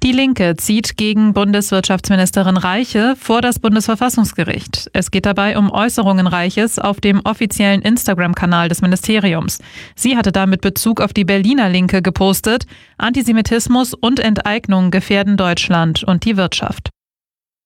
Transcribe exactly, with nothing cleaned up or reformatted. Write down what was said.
Die Linke zieht gegen Bundeswirtschaftsministerin Reiche vor das Bundesverfassungsgericht. Es geht dabei um Äußerungen Reiches auf dem offiziellen Instagram-Kanal des Ministeriums. Sie hatte da mit Bezug auf die Berliner Linke gepostet: Antisemitismus und Enteignung gefährden Deutschland und die Wirtschaft.